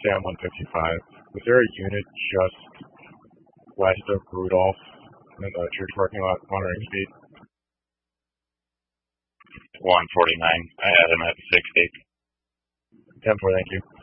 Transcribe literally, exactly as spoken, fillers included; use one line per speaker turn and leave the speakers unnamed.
Sam one fifty-five. Was there a unit just west of Rudolph in the church parking lot monitoring speed?
one forty-nine. I had him at sixty.
ten four, thank you.